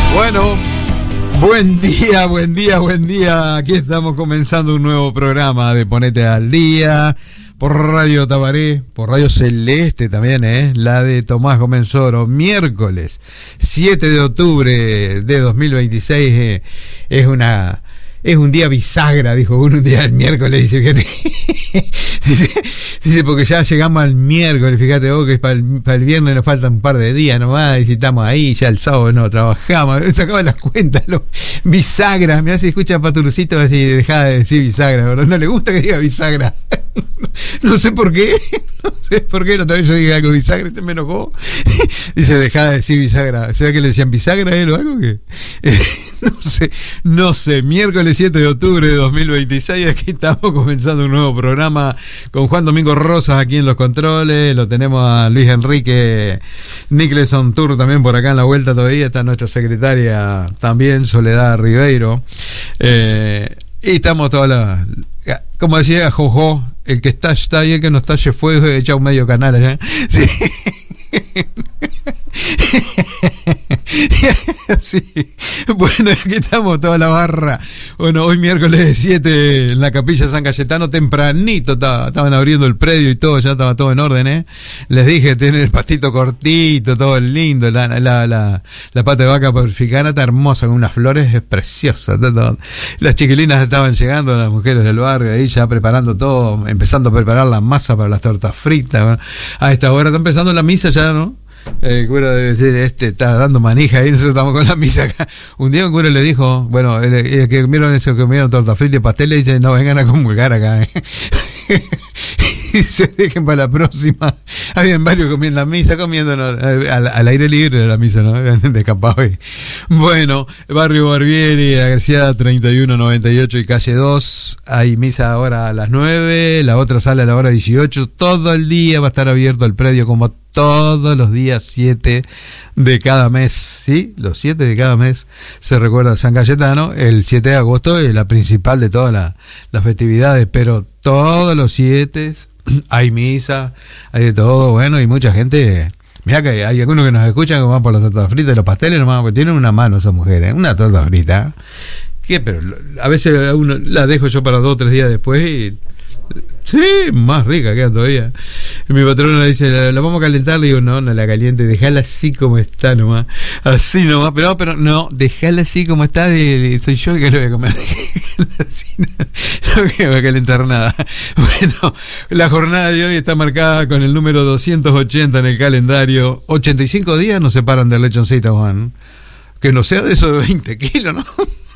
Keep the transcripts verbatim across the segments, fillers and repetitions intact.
Bueno, buen día, buen día, buen día. Aquí estamos comenzando un nuevo programa de Ponete al Día por Radio Tabaré, por Radio Celeste también, ¿eh? La de Tomás Gómez Oro. Miércoles siete de octubre de dos mil veintiséis, eh, es una... Es un día bisagra, dijo uno, un día el miércoles, dice, fíjate, dice, dice, porque ya llegamos al miércoles, fíjate vos que para el, para el viernes nos faltan un par de días nomás, y si estamos ahí, ya el sábado no trabajamos, sacaba las cuentas, los bisagra, me hace escucha a Paturcito así, dejaba de decir bisagra, ¿verdad? No le gusta que diga bisagra, no sé por qué, no sé por qué, otra vez yo dije algo bisagra, este me enojó, dice, dejaba de decir bisagra, ¿será que le decían bisagra a él o algo que? Eh, no sé, no sé, miércoles siete de octubre de dos mil veintiséis, aquí estamos comenzando un nuevo programa con Juan Domingo Rosas aquí en los controles, lo tenemos a Luis Enrique Nicholson Tour también por acá en la vuelta todavía, está nuestra secretaria también, Soledad Ribeiro, eh, y estamos toda la, como decía Jojo, el que está está y el que no está se fue, echa un medio canal allá, sí. Sí. Bueno, aquí estamos toda la barra. Bueno, hoy miércoles siete en la capilla San Cayetano, tempranito estaba, estaban abriendo el predio y todo, ya estaba todo en orden, ¿eh? Les dije, tiene el pastito cortito, todo lindo, la, la, la, la pata de vaca africana está hermosa, con unas flores, es preciosa. Todo. Las chiquilinas estaban llegando, las mujeres del barrio, ahí ya preparando todo, empezando a preparar la masa para las tortas fritas. Bueno, a esta hora está empezando la misa ya, ¿no? El cura debe decir, este está dando manija ahí, nosotros estamos con la misa acá. Un día un cura le dijo, bueno, el, el que comieron eso, que comieron torta frita y pastel, le dice, no vengan a comulgar acá, ¿eh? Y se dejen para la próxima. Habían varios comiendo la misa, comiendo ¿no? al, al aire libre de la misa, ¿no? De Capahoy. Bueno, Barrio Barbieri, la García treinta y uno noventa y ocho y calle dos. Hay misa ahora a las nueve, la otra sale a la hora dieciocho. Todo el día va a estar abierto el predio como todos los días siete de cada mes, ¿sí? Los siete de cada mes se recuerda a San Cayetano. El siete de agosto es la principal de todas la, las festividades, pero todos los siete hay misa, hay de todo, bueno, y mucha gente. Mirá que hay algunos que nos escuchan que van por las tortas fritas y los pasteles nomás, porque tienen una mano esas mujeres, una torta frita. ¿Qué? Pero a veces uno la dejo yo para dos o tres días después y sí, más rica queda todavía. Y mi patrona le dice, ¿la, la vamos a calentar? Le digo, no, no la caliente, dejala así como está nomás. Así nomás, pero no, pero no, dejala así como está, de, soy yo que lo voy a comer. Así, no, no que voy a calentar nada. Bueno, la jornada de hoy está marcada con el número doscientos ochenta en el calendario. ochenta y cinco días nos separan del lechoncito, Juan. Que no sea de esos de veinte kilos, ¿no?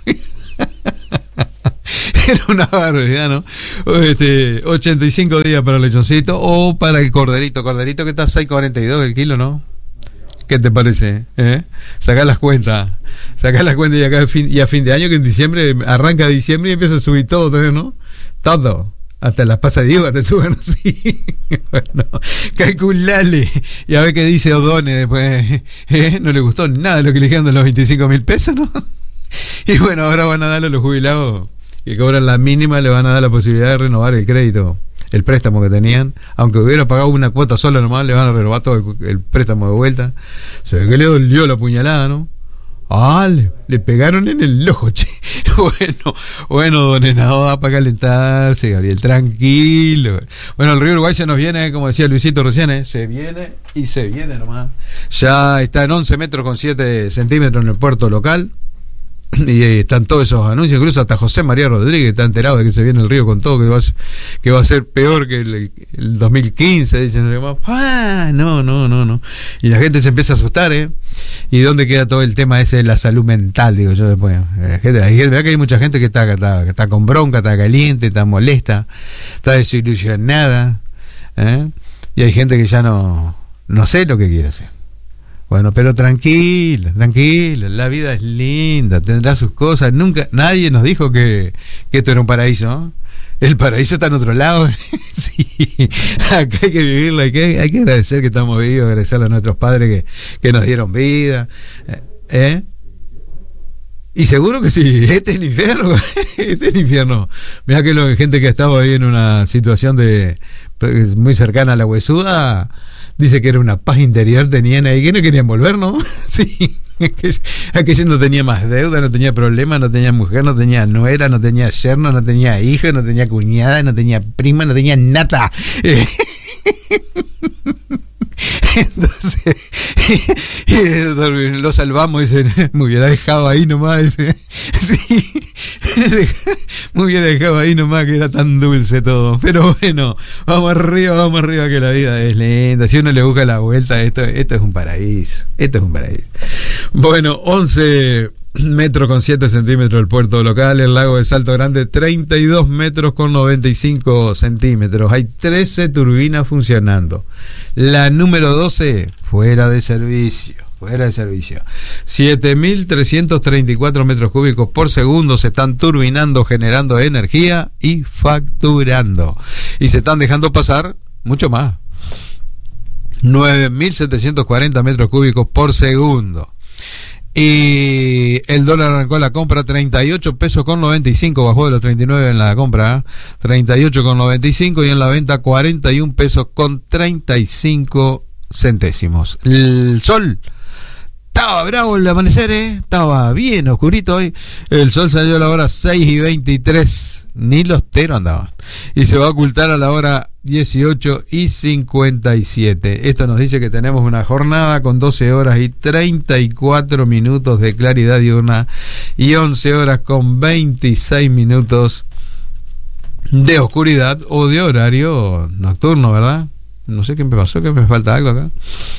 Era una barbaridad, ¿no? Este, ochenta y cinco días para el lechoncito o para el corderito. Corderito que está a seis cuarenta y dos el kilo, ¿no? ¿Qué te parece? ¿Eh? Sacá las cuentas. Sacá las cuentas y acá a fin, y a fin de año, que en diciembre, arranca diciembre y empieza a subir todo, ¿no? Todo. Hasta las pasadiugas te suben así. Bueno, calculale. Y a ver qué dice O'Donnell después. ¿Eh? No le gustó nada lo que le dijeron de los veinticinco mil pesos, ¿no? Y bueno, ahora van a darle a los jubilados que cobran la mínima, le van a dar la posibilidad de renovar el crédito, el préstamo que tenían, aunque hubiera pagado una cuota sola nomás, le van a renovar todo el, el préstamo de vuelta. Se ve que le dolió la puñalada, ¿no? Ah, le, le pegaron en el ojo, che. Bueno, bueno, don Henao, va para calentarse, Gabriel, tranquilo. Bueno, el río Uruguay se nos viene, como decía Luisito recién, ¿eh? Se viene y se viene nomás. Ya está en once metros con siete centímetros en el puerto local. Y están todos esos anuncios, incluso hasta José María Rodríguez está enterado de que se viene el río con todo, que va a ser, que va a ser peor que el, el dos mil quince, dicen, ah, no, no, no, no. Y la gente se empieza a asustar, ¿eh? ¿Y dónde queda todo el tema ese de la salud mental? Digo yo después. Verdad que hay mucha gente que está, que está, que está con bronca, está caliente, está molesta, está desilusionada, ¿eh? Y hay gente que ya no, no sé lo que quiere hacer. Bueno, pero tranquila, tranquila, la vida es linda, tendrá sus cosas. Nunca, nadie nos dijo que, que esto era un paraíso, ¿no? El paraíso está en otro lado. Sí, acá hay que vivirlo, hay que, hay que agradecer que estamos vivos, agradecerle a nuestros padres que, que nos dieron vida. ¿Eh? Y seguro que sí, este es el infierno, este es el infierno. Mirá que la gente que estaba ahí en una situación de muy cercana a la huesuda, dice que era una paz interior, tenían ahí que no querían volver, ¿no? Sí. Aquello, aquello no tenía más deuda, no tenía problema, no tenía mujer, no tenía nuera, no tenía yerno, no tenía hijo, no tenía cuñada, no tenía prima, no tenía nada. Eh, Entonces lo salvamos, dice, me hubiera dejado ahí nomás, dice, sí, me hubiera dejado ahí nomás, que era tan dulce todo. Pero bueno, vamos arriba, vamos arriba, que la vida es linda. Si uno le busca la vuelta, esto, esto es un paraíso, esto es un paraíso. Bueno, once metros con siete centímetros el puerto local, el lago de Salto Grande treinta y dos metros con noventa y cinco centímetros, hay trece turbinas funcionando, la número doce fuera de servicio, fuera de servicio, siete mil trescientos treinta y cuatro metros cúbicos por segundo se están turbinando, generando energía y facturando, y se están dejando pasar mucho más, nueve mil setecientos cuarenta metros cúbicos por segundo. Y el dólar arrancó la compra treinta y ocho pesos con noventa y cinco, bajó de los treinta y nueve en la compra, ¿eh? treinta y ocho con noventa y cinco, y en la venta cuarenta y un pesos con treinta y cinco centésimos. El sol estaba bravo el amanecer, ¿eh? Estaba bien oscurito hoy. El sol salió a la hora seis y veintitrés, ni los teros andaban. Y se va a ocultar a la hora dieciocho y cincuenta y siete. Esto nos dice que tenemos una jornada con doce horas y treinta y cuatro minutos de claridad diurna y once horas con veintiséis minutos de oscuridad o de horario nocturno, ¿verdad? No sé qué me pasó, que me falta algo acá.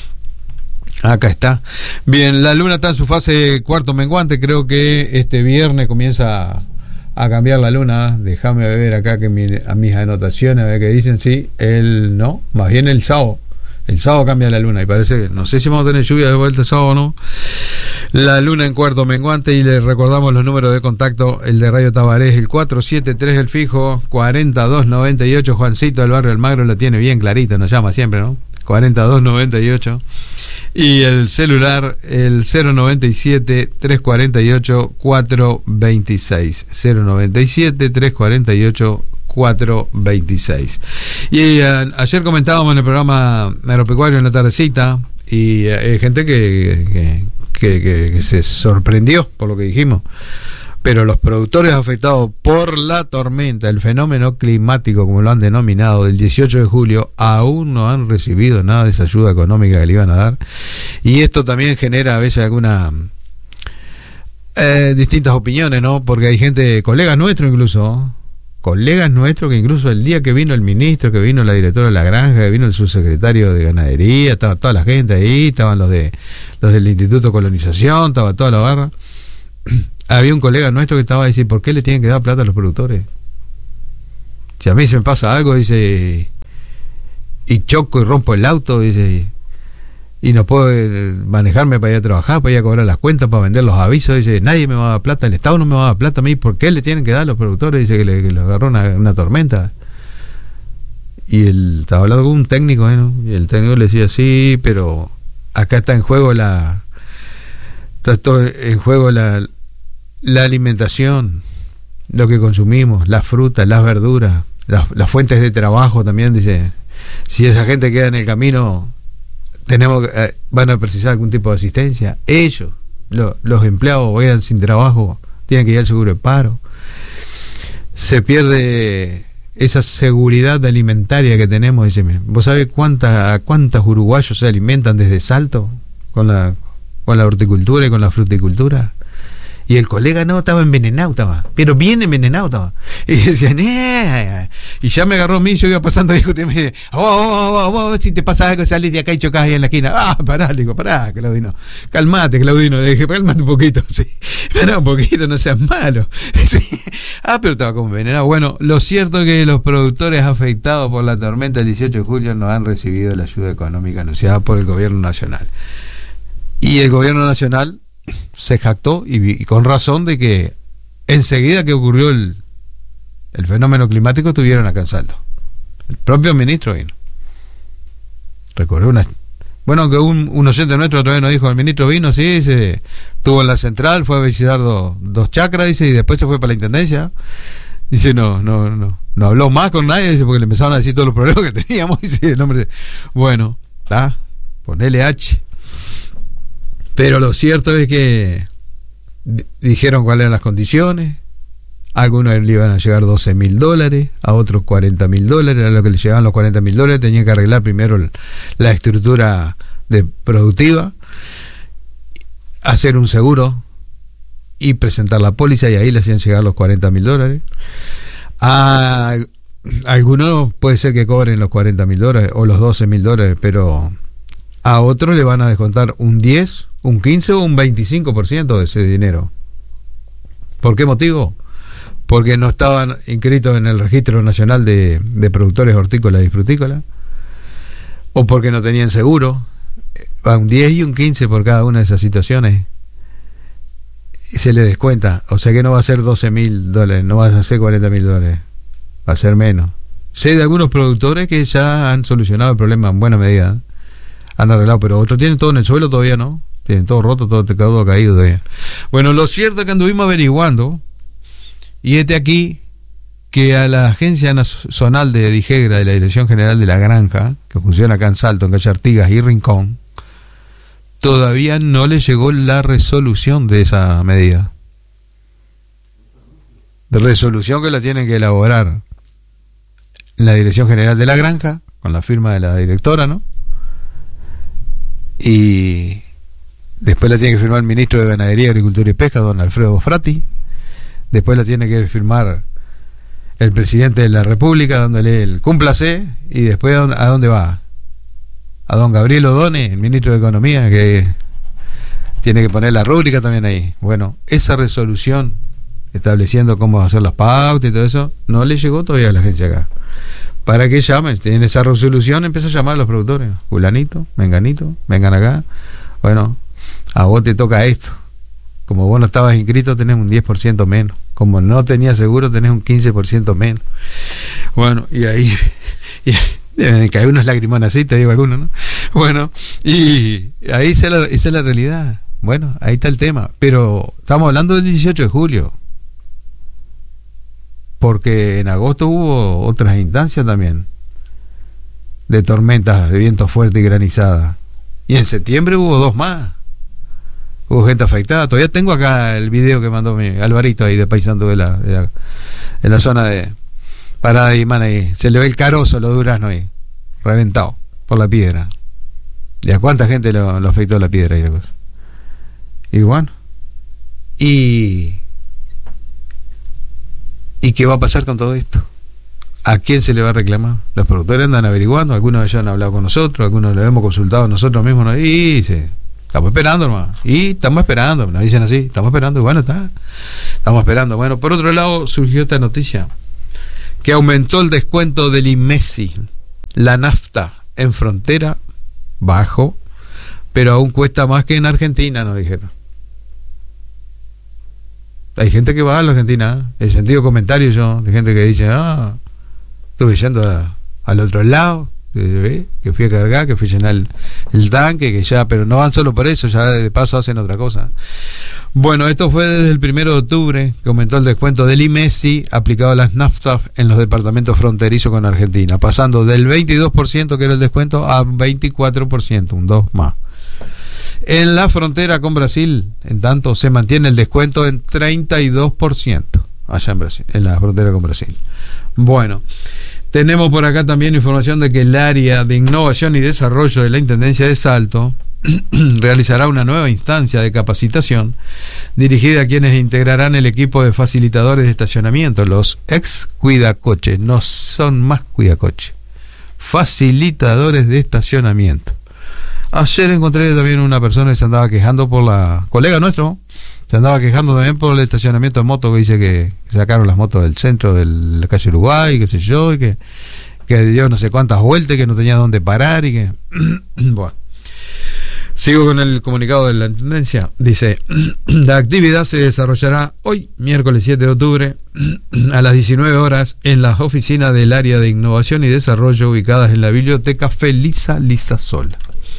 Acá está. Bien, la luna está en su fase cuarto menguante. Creo que este viernes comienza a, a cambiar la luna. Déjame ver acá que mi, a mis anotaciones, a ver qué dicen. Sí, el no, más bien el sábado. El sábado cambia la luna y parece que, no sé si vamos a tener lluvia de vuelta el sábado o no. La luna en cuarto menguante, y les recordamos los números de contacto. El de Radio Tabarés, el cuatro siete tres, el fijo, cuarenta y dos noventa y ocho. Juancito del barrio Almagro lo tiene bien clarito, nos llama siempre, ¿no? cuarenta y dos noventa y ocho. Y el celular, el cero noventa y siete, trescientos cuarenta y ocho, cuatrocientos veintiséis. cero noventa y siete, trescientos cuarenta y ocho, cuatrocientos veintiséis. Y uh, ayer comentábamos en el programa agropecuario en la tardecita, y hay uh, gente que que, que, que que se sorprendió por lo que dijimos. Pero los productores afectados por la tormenta, el fenómeno climático, como lo han denominado, del dieciocho de julio, aún no han recibido nada de esa ayuda económica que le iban a dar. Y esto también genera a veces algunas eh, distintas opiniones, ¿no? Porque hay gente, colegas nuestros incluso, colegas nuestros que incluso el día que vino el ministro, que vino la directora de la granja, que vino el subsecretario de ganadería, estaba toda la gente ahí, estaban los de los del Instituto de Colonización, estaba toda la barra. Había un colega nuestro que estaba a decir, ¿por qué le tienen que dar plata a los productores? Si a mí se me pasa algo, dice, y choco y rompo el auto, dice, y no puedo manejarme para ir a trabajar, para ir a cobrar las cuentas, para vender los avisos, dice, nadie me va a dar plata, el Estado no me va a dar plata a mí, ¿por qué le tienen que dar a los productores? Dice que le, que le agarró una, una tormenta. Y él estaba hablando con un técnico, ¿eh? ¿no? Y el técnico le decía, sí, pero acá está en juego la está todo en juego la la alimentación, lo que consumimos, las frutas, las verduras, las, las fuentes de trabajo también. Dice, si esa gente queda en el camino, tenemos eh, van a precisar algún tipo de asistencia. Ellos, lo, los empleados, vayan sin trabajo, tienen que ir al seguro de paro. Se pierde esa seguridad alimentaria que tenemos. Dice, ¿vos sabés cuántas cuántas uruguayos se alimentan desde Salto con la con la horticultura y con la fruticultura? Y el colega no, estaba envenenado, estaba, pero bien envenenado estaba. Y decían, eh, y ya me agarró a mí, yo iba pasando y me dice, oh, oh, oh, oh, si te pasa algo, salís de acá y chocás ahí en la esquina. Ah, pará, le digo, pará, Claudino, calmate, Claudino, le dije, calmate un poquito, sí, pará un poquito, no seas malo. Sí. Ah, pero estaba como envenenado. Bueno, lo cierto es que los productores afectados por la tormenta del dieciocho de julio no han recibido la ayuda económica anunciada por el gobierno nacional. Y el gobierno nacional se jactó, y, y con razón, de que enseguida que ocurrió el, el fenómeno climático estuvieron acá en Salto. El propio ministro vino. Recordó una... Bueno, que un, un oyente nuestro otra vez nos dijo, el ministro vino, sí, se estuvo en la central, fue a visitar do, dos chacras, dice, y después se fue para la intendencia. Dice, no, no, no, no habló más con nadie, dice, porque le empezaron a decir todos los problemas que teníamos. Dice el hombre, bueno, está, ponele H. Pero lo cierto es que dijeron cuáles eran las condiciones. A algunos le iban a llegar doce mil dólares, a otros cuarenta mil dólares. A lo que le llegaban los cuarenta mil dólares tenían que arreglar primero la estructura de productiva, hacer un seguro y presentar la póliza, y ahí le hacían llegar los cuarenta mil dólares. A algunos puede ser que cobren los cuarenta mil dólares o los doce mil dólares, pero a otros le van a descontar un diez, un quince o un veinticinco por ciento de ese dinero. ¿Por qué motivo? Porque no estaban inscritos en el Registro Nacional de, de Productores Hortícolas y Frutícolas, o porque no tenían seguro. Va un diez y un quince por cada una de esas situaciones, y se le descuenta. O sea que no va a ser doce mil dólares, no va a ser cuarenta mil dólares, va a ser menos. Sé de algunos productores que ya han solucionado el problema en buena medida, han arreglado, pero otros tienen todo en el suelo todavía, ¿no? Tienen todo roto, todo, todo caído todavía. Bueno, lo cierto es que anduvimos averiguando, y este aquí que a la Agencia Nacional de Dijegra de la Dirección General de la Granja, que funciona acá en Salto, en Calle Artigas y Rincón, todavía no le llegó la resolución de esa medida. De resolución que la tienen que elaborar la Dirección General de la Granja, con la firma de la directora, ¿no? Y después la tiene que firmar el ministro de Ganadería, Agricultura y Pesca, don Alfredo Bofrati. Después la tiene que firmar el presidente de la República, dándole el cúmplase. Y después, ¿a dónde va? A don Gabriel Odone, el ministro de Economía, que tiene que poner la rúbrica también ahí. Bueno, esa resolución estableciendo cómo hacer las pautas y todo eso, no le llegó todavía a la agencia acá. Para que llamen, tienen esa resolución, empieza a llamar a los productores. Fulanito, menganito, vengan acá. Bueno, a vos te toca esto. Como vos no estabas inscrito, tenés un diez por ciento menos. Como no tenías seguro, tenés un quince por ciento menos. Bueno, y ahí... Y, deben caer unos lagrimones así, te digo algunos, ¿no? Bueno, y ahí esa es, la, esa es la realidad. Bueno, ahí está el tema. Pero estamos hablando del dieciocho de julio. Porque en agosto hubo otras instancias también de tormentas, de viento fuerte y granizada. Y en septiembre hubo dos más. Hubo gente afectada. Todavía tengo acá el video que mandó mi Alvarito ahí de Paisando de la, de la, de la zona de Parada de Imán ahí. Se le ve el carozo, los duraznos ahí, reventado por la piedra. ¿Y a cuánta gente lo, lo afectó la piedra y la cosa? Y bueno, y ¿y qué va a pasar con todo esto? ¿A quién se le va a reclamar? Los productores andan averiguando, algunos ya han hablado con nosotros, algunos lo hemos consultado nosotros mismos, ¿no? Y sí, estamos esperando, hermano. Y estamos esperando, nos dicen así, estamos esperando, y bueno, está, estamos esperando. Bueno, por otro lado, surgió esta noticia, que aumentó el descuento del IMESI. La nafta en frontera bajó, pero aún cuesta más que en Argentina, nos dijeron. Hay gente que va a la Argentina, ¿eh? El sentido comentario yo, de gente que dice, ah, estuve yendo a, al otro lado, ¿eh? Que fui a cargar, que fui a llenar el, el tanque, que ya, pero no van solo por eso, ya de paso hacen otra cosa. Bueno, esto fue desde el primero de octubre, que aumentó el descuento del IMESI aplicado a las naftas en los departamentos fronterizos con Argentina, pasando del veintidós por ciento que era el descuento a veinticuatro por ciento, un dos más. En la frontera con Brasil, en tanto, se mantiene el descuento en treinta y dos por ciento allá en Brasil, en la frontera con Brasil. Bueno, tenemos por acá también información de que el área de innovación y desarrollo de la Intendencia de Salto realizará una nueva instancia de capacitación dirigida a quienes integrarán el equipo de facilitadores de estacionamiento, los ex cuidacoches, no son más cuidacoches, facilitadores de estacionamiento. Ayer encontré también una persona que se andaba quejando por la... colega nuestro, se andaba quejando también por el estacionamiento de motos, que dice que sacaron las motos del centro de la calle Uruguay, qué sé yo, y que, que dio no sé cuántas vueltas, que no tenía dónde parar y que... bueno. Sigo con el comunicado de la Intendencia. Dice, la actividad se desarrollará hoy, miércoles siete de octubre, a las diecinueve horas, en las oficinas del área de innovación y desarrollo ubicadas en la biblioteca Felisa Lizasola.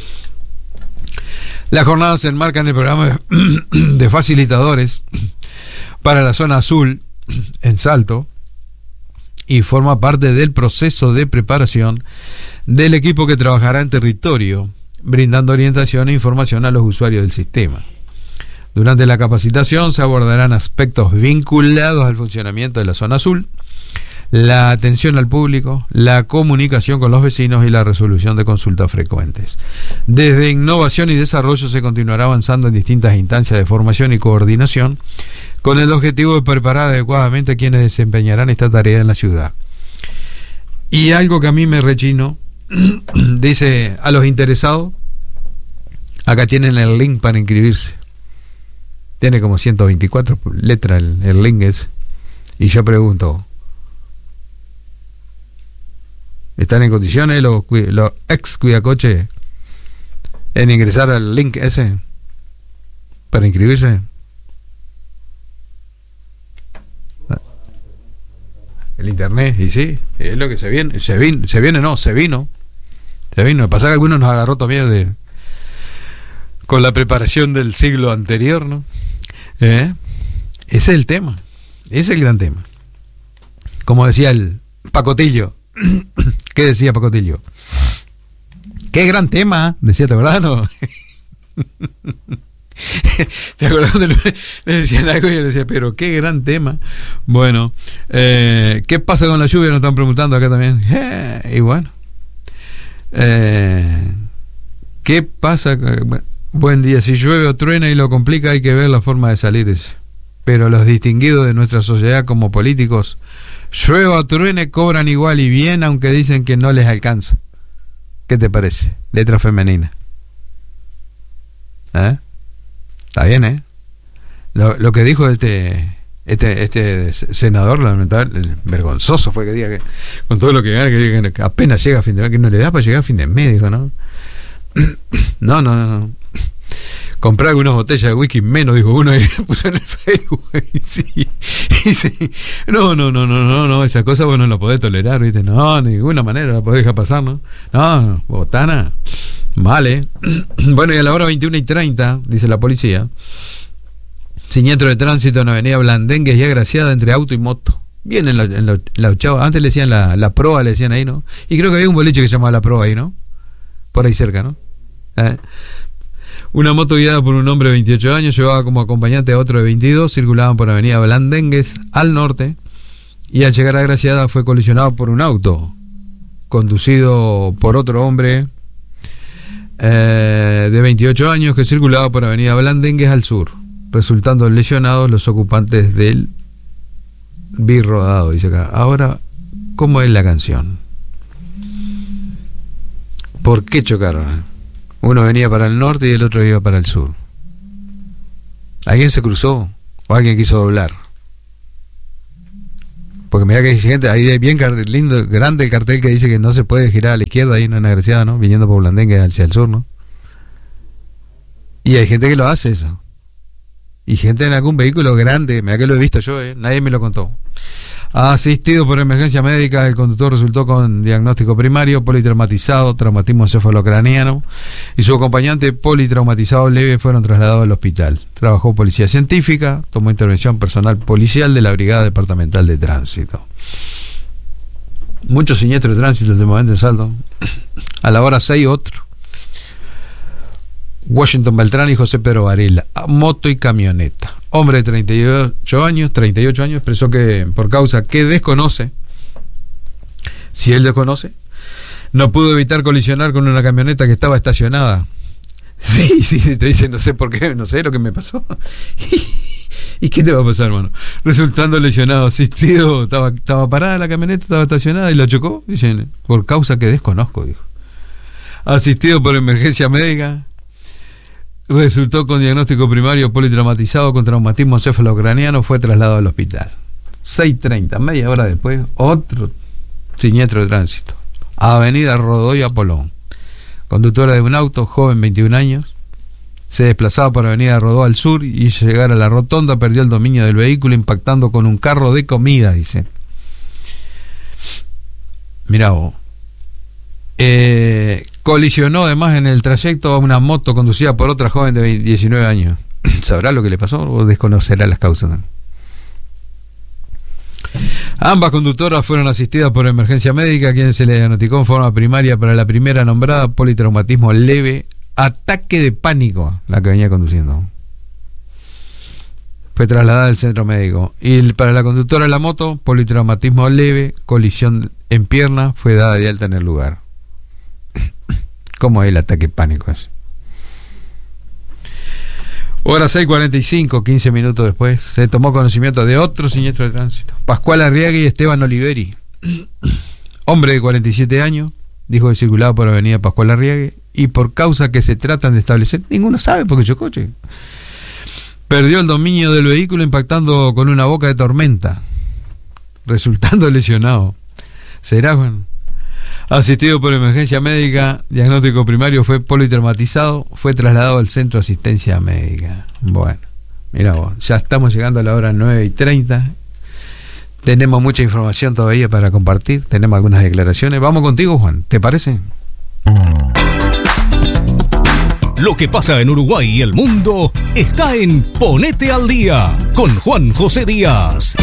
La jornada se enmarca en el programa de facilitadores para la zona azul en Salto y forma parte del proceso de preparación del equipo que trabajará en territorio brindando orientación e información a los usuarios del sistema. Durante la capacitación se abordarán aspectos vinculados al funcionamiento de la zona azul, la atención al público, la comunicación con los vecinos y la resolución de consultas frecuentes. Desde innovación y desarrollo se continuará avanzando en distintas instancias de formación y coordinación con el objetivo de preparar adecuadamente a quienes desempeñarán esta tarea en la ciudad. Y algo que a mí me rechino, dice a los interesados, acá tienen el link para inscribirse. Tiene como ciento veinticuatro letras el, el link ese. Y yo pregunto, ¿están en condiciones los, los ex cuidacoches en ingresar al link ese para inscribirse? El internet, y sí, es lo que se viene, se vino, se viene, no, se vino, se vino. Lo que pasa es que algunos nos agarró todavía de, con la preparación del siglo anterior, ¿no? ¿Eh? Ese es el tema, ese es el gran tema. Como decía el Pacotillo, ¿qué decía Pacotillo? ¡Qué gran tema! Decía, ¿te acordás, no? ¿Te acordás cuando le decían algo y él decía, pero qué gran tema? Bueno, eh, ¿qué pasa con la lluvia? Nos están preguntando acá también. Eh, y bueno, eh, ¿qué pasa? Buen día, si llueve o truena y lo complica, hay que ver la forma de salir ese. Pero los distinguidos de nuestra sociedad como políticos, llueva o truene, cobran igual y bien, aunque dicen que no les alcanza. ¿Qué te parece? Letra femenina. ¿Eh? Está bien, ¿eh? Lo, lo que dijo este este este senador, lamentable, vergonzoso fue que diga que con todo lo que gana, que diga que apenas llega a fin de mes, que no le da para llegar a fin de mes, dijo, ¿no? No, no, no. Comprar algunas botellas de whisky menos, dijo uno, y puso en el Facebook. Y sí, y sí. No, no, no, no, no, no, esa cosa vos no la podés tolerar, ¿viste? No, de ninguna manera la podés dejar pasar, ¿no? No, botana. Vale. Bueno, y a la hora veintiuna y treinta, dice la policía, siniestro de tránsito en avenida Blandengues y Agraciada entre auto y moto. Bien en la, en la, en la ochava. Antes le decían la, la proa, le decían ahí, ¿no? Y creo que había un boliche que se llamaba la proa ahí, ¿no? Por ahí cerca, ¿no? ¿Eh? Una moto guiada por un hombre de veintiocho años llevaba como acompañante a otro de veintidós, circulaban por avenida Blandengues al norte y al llegar a Agraciada fue colisionado por un auto conducido por otro hombre Eh, de veintiocho años que circulaba por avenida Blandengues al sur, resultando lesionados los ocupantes del birrodado, dice acá. Ahora, ¿cómo es la canción? ¿Por qué chocaron? Uno venía para el norte y el otro iba para el sur. ¿Alguien se cruzó? ¿O alguien quiso doblar? Porque mirá que hay gente, ahí hay bien lindo, grande el cartel que dice que no se puede girar a la izquierda ahí en una Agraciada, ¿no? Viniendo por Blandengues hacia el sur, ¿no? Y hay gente que lo hace eso. Y gente en algún vehículo grande, mirá que lo he visto yo, ¿eh? Nadie me lo contó. Asistido por emergencia médica, el conductor resultó con diagnóstico primario, politraumatizado, traumatismo encefalocraniano, y su acompañante, politraumatizado leve, fueron trasladados al hospital. Trabajó policía científica, tomó intervención personal policial de la Brigada Departamental de Tránsito. Muchos siniestros de tránsito de momento en Salto. A la hora seis, otro. Washington Beltrán y José Pedro Varela, moto y camioneta. Hombre de treinta y ocho años, treinta y ocho años, expresó que por causa que desconoce, si él desconoce, no pudo evitar colisionar con una camioneta que estaba estacionada. Sí, sí, te dice, no sé por qué, no sé lo que me pasó. ¿Y qué te va a pasar, hermano? Resultando lesionado, asistido, estaba, estaba parada la camioneta, estaba estacionada y la chocó. Dicen, por causa que desconozco, dijo. Asistido por emergencia médica, resultó con diagnóstico primario politraumatizado con traumatismo encefalocraniano, fue trasladado al hospital. seis treinta, media hora después, otro siniestro de tránsito. Avenida Rodoy Apolón. Conductora de un auto, joven, veintiún años, se desplazaba por avenida Rodó al sur y al llegar a la rotonda perdió el dominio del vehículo impactando con un carro de comida, dice. Mirá vos. Eh, colisionó además en el trayecto a una moto conducida por otra joven de diecinueve años. ¿Sabrá lo que le pasó o desconocerá las causas? Ambas conductoras fueron asistidas por emergencia médica, a quienes se le diagnosticó en forma primaria para la primera nombrada politraumatismo leve ataque de pánico la que venía conduciendo. Fue trasladada al centro médico. Y para la conductora de la moto, politraumatismo leve, colisión en pierna, fue dada de alta en el lugar. ¿Cómo es el ataque de pánico ese? Hora seis cuarenta y cinco, quince minutos después, se tomó conocimiento de otro siniestro de tránsito. Pascual Arriaga y Esteban Oliveri, hombre de cuarenta y siete años, dijo que circulaba por avenida Pascual Arriaga y por causa que se tratan de establecer, ninguno sabe porque chocó, che. Perdió el dominio del vehículo impactando con una boca de tormenta, resultando lesionado. Será, Juan. Asistido por emergencia médica, diagnóstico primario, fue politraumatizado, fue trasladado al centro de asistencia médica. Bueno, mira vos, ya estamos llegando a la hora nueve y treinta. Tenemos mucha información todavía para compartir, tenemos algunas declaraciones. Vamos contigo, Juan, ¿te parece? Lo que pasa en Uruguay y el mundo está en Ponete al Día con Juan José Díaz.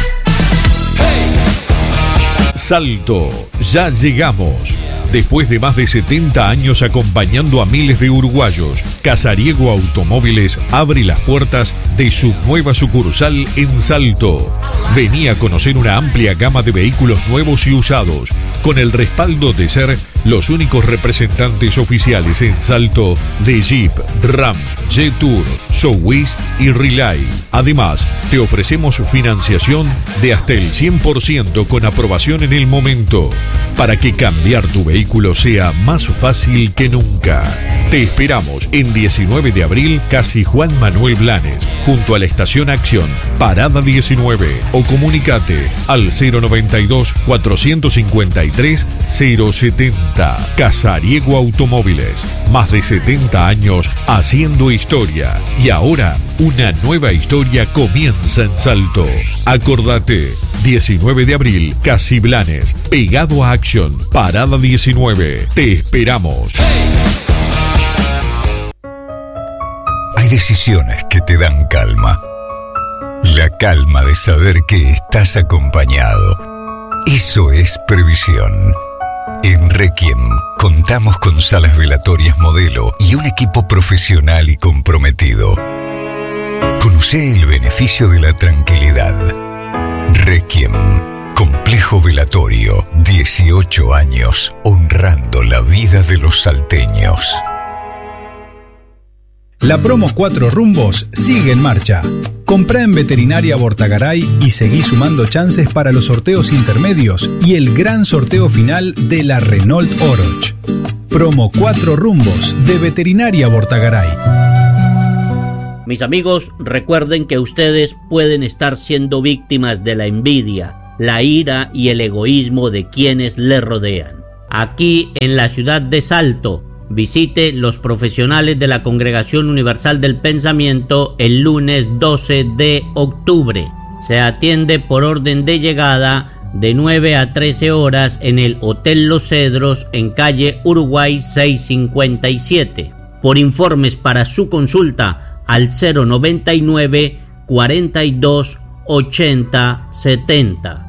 Salto, ya llegamos. Después de más de setenta años acompañando a miles de uruguayos, Casariego Automóviles abre las puertas de su nueva sucursal en Salto. Vení a conocer una amplia gama de vehículos nuevos y usados, con el respaldo de ser los únicos representantes oficiales en Salto de Jeep, Ram, Jetour, Sowist y Relay. Además, te ofrecemos financiación de hasta el cien por ciento con aprobación en el momento, para que cambiar tu vehículo sea más fácil que nunca. Te esperamos en diecinueve de abril, Casi Juan Manuel Blanes, junto a la Estación Acción, Parada diecinueve, o comunicate al cero noventa y dos, cuatrocientos cincuenta y tres, cero setenta. Casariego Automóviles, más de setenta años haciendo historia, y ahora una nueva historia comienza en Salto. Acordate, diecinueve de abril, Casi Blanes, pegado a Acción, Parada diecinueve. Te esperamos. Hay decisiones que te dan calma. La calma de saber que estás acompañado. Eso es previsión. En Requiem contamos con salas velatorias modelo y un equipo profesional y comprometido. Conoce el beneficio de la tranquilidad. Requiem, complejo velatorio, dieciocho años honrando la vida de los salteños. La promo Cuatro Rumbos sigue en marcha. Comprá en Veterinaria Bortagaray y seguí sumando chances para los sorteos intermedios y el gran sorteo final de la Renault Oroch. Promo Cuatro Rumbos de Veterinaria Bortagaray. Mis amigos, recuerden que ustedes pueden estar siendo víctimas de la envidia, la ira y el egoísmo de quienes les rodean. Aquí en la ciudad de Salto, visite los profesionales de la Congregación Universal del Pensamiento el lunes doce de octubre. Se atiende por orden de llegada de nueve a trece horas en el Hotel Los Cedros en calle Uruguay seiscientos cincuenta y siete. Por informes para su consulta al cero noventa y nueve, cuarenta y dos, ochenta, setenta.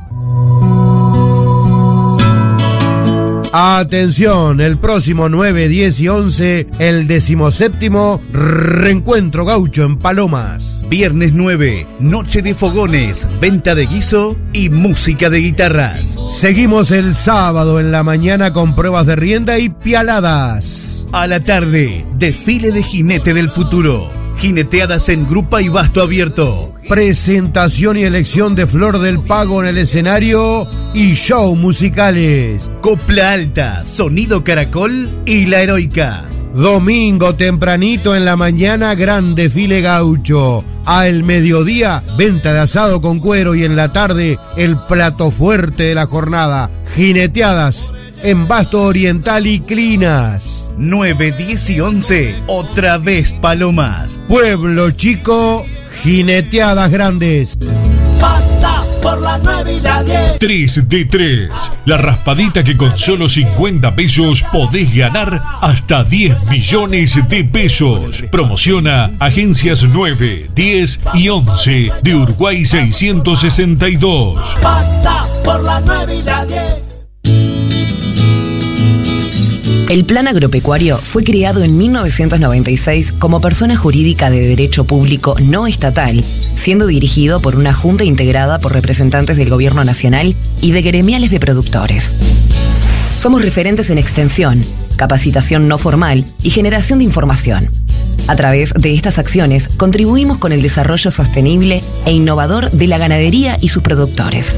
Atención, el próximo nueve, diez y once, el decimoséptimo Reencuentro Gaucho en Palomas. Viernes nueve, noche de fogones, venta de guiso y música de guitarras. Seguimos el sábado en la mañana con pruebas de rienda y pialadas. A la tarde, desfile de jinete del futuro. Jineteadas en grupa y basto abierto. Presentación y elección de Flor del Pago en el escenario y show musicales. Copla alta, sonido caracol y la heroica. Domingo tempranito en la mañana, gran desfile gaucho. Al mediodía, venta de asado con cuero y en la tarde, el plato fuerte de la jornada. Jineteadas en Basto Oriental y Clinas. nueve, diez y once, otra vez Palomas. Pueblo chico, jineteadas grandes. Pasa por la nueve y la diez. tres de tres, la raspadita que con solo cincuenta pesos podés ganar hasta diez millones de pesos. Promociona Agencias nueve, diez y once de Uruguay seiscientos sesenta y dos. Pasa por la nueve y la diez. El Plan Agropecuario fue creado en mil novecientos noventa y seis como persona jurídica de derecho público no estatal, siendo dirigido por una junta integrada por representantes del Gobierno Nacional y de gremiales de productores. Somos referentes en extensión, capacitación no formal y generación de información. A través de estas acciones contribuimos con el desarrollo sostenible e innovador de la ganadería y sus productores.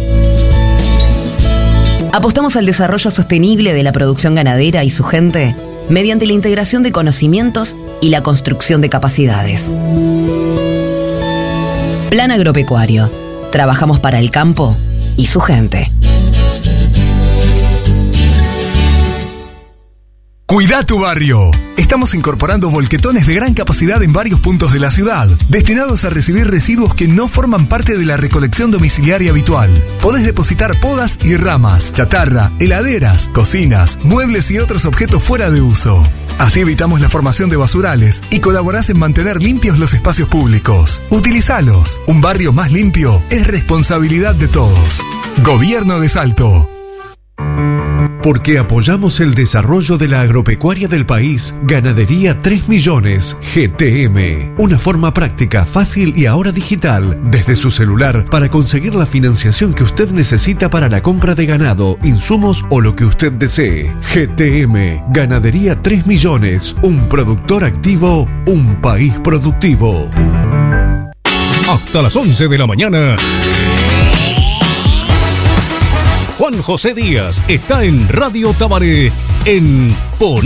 Apostamos al desarrollo sostenible de la producción ganadera y su gente mediante la integración de conocimientos y la construcción de capacidades. Plan Agropecuario. Trabajamos para el campo y su gente. Cuida tu barrio. Estamos incorporando volquetones de gran capacidad en varios puntos de la ciudad, destinados a recibir residuos que no forman parte de la recolección domiciliaria habitual. Podés depositar podas y ramas, chatarra, heladeras, cocinas, muebles y otros objetos fuera de uso. Así evitamos la formación de basurales y colaborás en mantener limpios los espacios públicos. Utilizalos. Un barrio más limpio es responsabilidad de todos. Gobierno de Salto. Porque apoyamos el desarrollo de la agropecuaria del país, Ganadería tres millones G T M. Una forma práctica, fácil y ahora digital, desde su celular, para conseguir la financiación que usted necesita para la compra de ganado, insumos o lo que usted desee. G T M, Ganadería tres millones. Un productor activo, un país productivo. Hasta las once de la mañana. Juan José Díaz está en Radio Tabaré en Pon